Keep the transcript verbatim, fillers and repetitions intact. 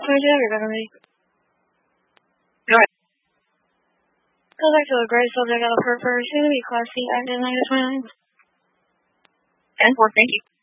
twenty-two, you're going to be. Go ahead. Goes back to a great subject of her first, soon to be Class C, acting like a twin. ten four, thank you.